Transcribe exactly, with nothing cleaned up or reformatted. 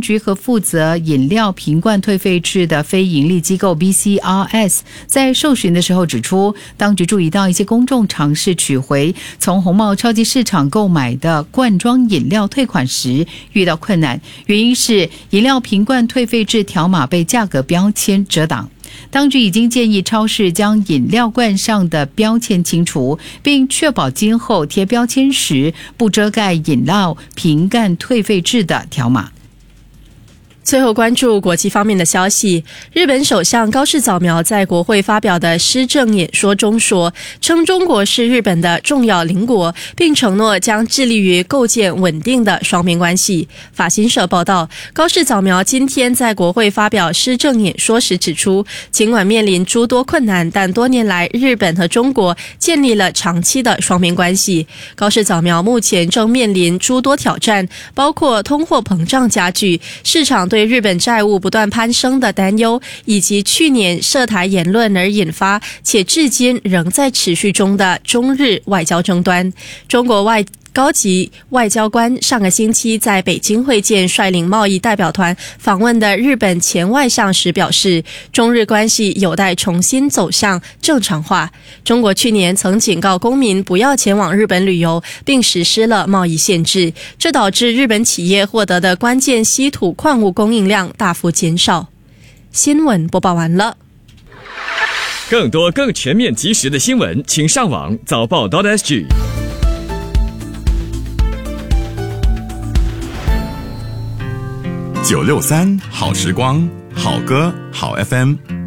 局和负责饮料瓶罐退费制的非营利机构 B C R S 在受询的时候指出，当局注意到一些公众尝试取回从红帽超级市场购买的罐装饮料退款时遇到困难，原因是饮料瓶罐退费制条码被价格标签遮挡。当局已经建议超市将饮料罐上的标签清除，并确保今后贴标签时不遮盖饮料瓶盖退费制的条码。 最后关注国际方面的消息，日本首相高市早苗在国会发表的施政演说中说，称中国是日本的重要邻国，并承诺将致力于构建稳定的双边关系。法新社报道，高市早苗今天在国会发表施政演说时指出，尽管面临诸多困难，但多年来日本和中国建立了长期的双边关系。高市早苗目前正面临诸多挑战，包括通货膨胀加剧、市场对对日本债务不断攀升的担忧，以及去年涉台言论而引发且至今仍在持续中的中日外交争端。中国外高级外交官上个星期在北京会见率领贸易代表团访问的日本前外相时表示，中日关系有待重新走向正常化。中国去年曾警告公民不要前往日本旅游，并实施了贸易限制，这导致日本企业获得的关键稀土矿物供应量大幅减少。新闻播报完了。 更多更全面及时的新闻，请上网早报 .sg。 九六三好时光，好歌好 F M。